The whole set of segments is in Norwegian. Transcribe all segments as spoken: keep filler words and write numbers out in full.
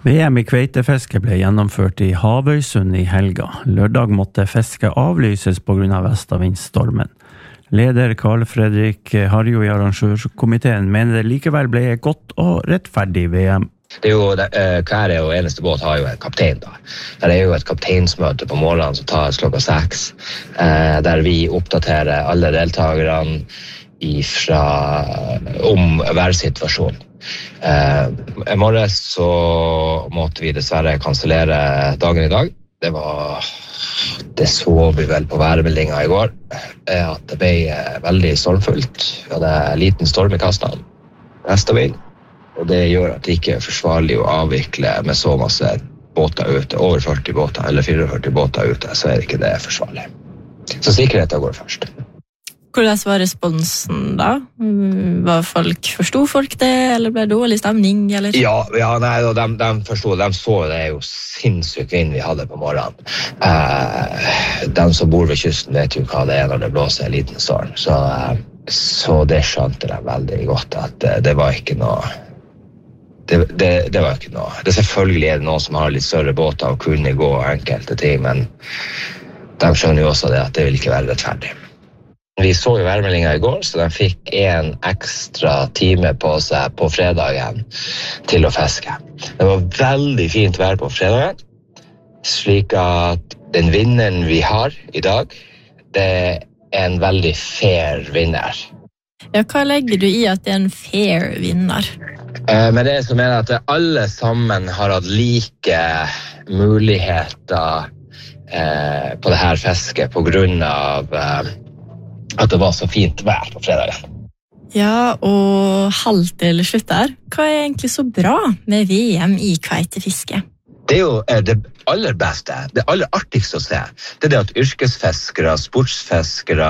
V M i kveitefiske ble gjennomført i Havøysund i helga. Lørdag måtte fiske avlyses på grunn av vestavindstormen. Leder Carl Fredrik Harjo i arrangørskomiteen mener det likevel ble et godt og rettferdig V M. Det er jo, hver og eneste båt har jo en kaptein da. Der er jo et kapteinsmøte på morgenen som tar klokka seks, der vi oppdaterer alle deltakerne ifra, om værsituasjonen. Uh, I morges så måtte vi dessverre kansellere dagen i dag. Det var det så vi vel på værmeldingen i går, at det ble veldig stormfullt. Vi hadde en liten storm i kastene, vestavind, og det gjør at det ikke er forsvarlig å avvikle med så masse båter ute, over førti båter eller førtifire båter ute, så er det ikke det forsvarlig. Så sikkerheten går først. Hvordan var responsen da? Var folk, forstod folk det, eller ble det dårlig stemning? Eller? Ja, ja nei, de, de forstod, de så det er jo sinnssykt vind vi hadde på morgenen. Eh, de som bor ved kysten vet jo hva det er når det blåser en liten storm, så, eh, så det skjønte de veldig godt, at det, det var ikke noe det, det, det var ikke noe. Det selvfølgelig er det noen som har litt større båter og kunne gå enkelte ting, men de skjønner jo også det at det vil ikke være rettferdig. Vi så jo værmeldingen i går, så de fikk en ekstra time på seg på fredagen til å fiske. Det var veldig fint vær på fredagen, slik at den vinneren vi har i dag, det er en veldig fair vinner. Ja, hva legger du i at det er en fair vinner? Eh, men det som er at alle sammen har hatt like muligheter eh, på det her fisket på grunn av eh, at det var så fint vær på fredagen. Ja, og halvt til slutt der. Hva er egentlig så bra med V M i kveitefiske? Det er jo det aller beste, det aller artigste å se. Det er det at yrkesfiskere, sportsfiskere,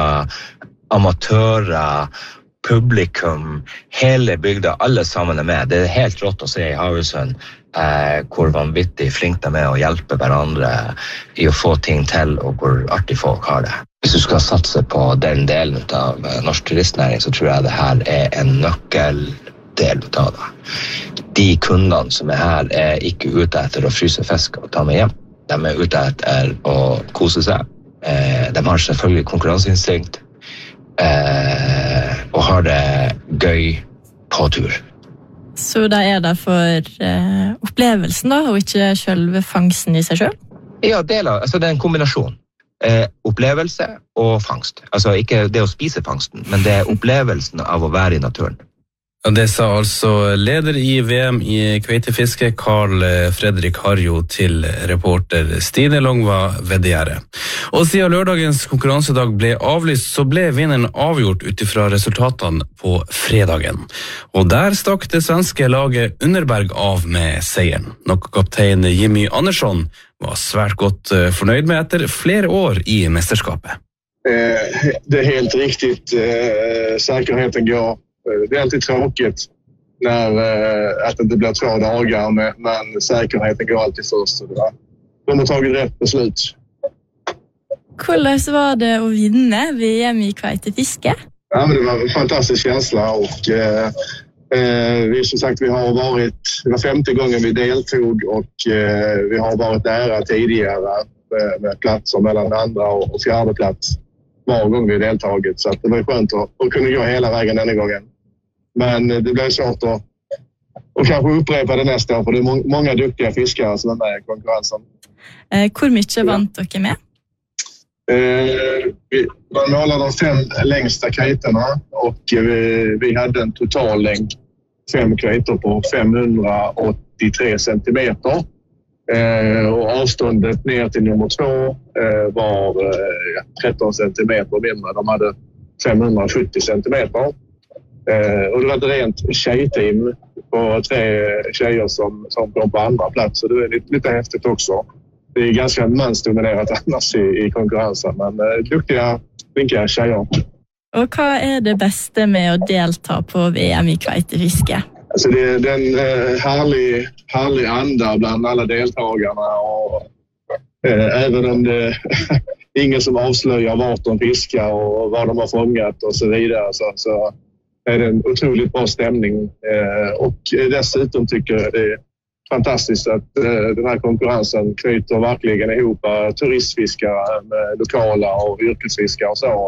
amatører, publikum, hele bygda, alle sammen er med. Det er helt rått å se i Havøysund eh, hvor vanvittig flink de er å hjelpe hverandre i å få ting til, og hvor artig folk har det. Hvis du skal satse på den delen av norsk turistnæring, så tror jeg det her er en nøkkeldel av det. De kundene som er her er ikke ute etter å fryse fisk og ta med hjem. De er ute etter å kose seg. De har selvfølgelig konkurranseinstinkt og har det gøy på tur. Så da er det for uh, opplevelsen da, og ikke selve fangsten i seg selv? Ja, det er, altså det er en kombinasjon. Eh, opplevelse og fangst. Altså ikke det å spise fangsten, men det er opplevelsen av å være i naturen. Det sa altså leder i V M i kveitefiske, Carl Fredrik Harjo, til reporter Stine Longva Vedgjære. Og siden lørdagens konkurransedag ble avlyst, så ble vinneren avgjort utifra resultatene på fredagen. Og der stakk det svenske laget Underberg av med seieren. Noe kaptein Jimmy Andersson var svært godt fornøyd med etter flere år i mesterskapet. Eh, det är helt riktigt. Eh, säkerheten går. Det är alltid tråkigt när eh, att det inte blir två dagar, men, men säkerheten går alltid först. De har tagit rätt beslut. Hvordan var det att vinna V M i kveitefiske? Ja, men det var en fantastisk känsla och eh, eh, vi som sagt vi har varit det var femte gången vi deltog och eh, vi har varit nära tidigare med, med platser mellan andra och, och fjärde plats var gång vi deltagit, så att det var skönt att, att kunna gå hela vägen denna gången. Men det blev svårt att och kanske upprepa det nästa år, för det är må- många duktiga fiskare som är med i konkurrensen. Eh, hvor mye vant dere med? Eh, vi man målade de fem längsta kveiterna och vi, vi hade en total längd fem kveiter på femhundraåttiotre centimeter. Eh, och avståndet ner till nummer två eh, var eh, tretton centimeter mindre. De hade femhundrasjuttio centimeter. Eh, och det var ett rent tjejteam på tre tjejer som, som kom på andra plats. Så det var lite, lite häftigt också. Det är ganska mansdominerat annars i, i konkurrensen, men eh, duktiga, flinka tjejer. Og hva er det beste med å delta på V M i kveitefiske? Alltså det, det är en eh, härlig, härlig anda bland alla deltagarna, och eh, även om det är ingen som avslöjar vart de fiskar och vad de har fångat och så vidare, så, så är det en otroligt bra stämning. Eh, och dessutom tycker jag det är fantastiskt att eh, den här konkurrensen knyter verkligen ihop turistfiskare med lokala och yrkesfiskare och så.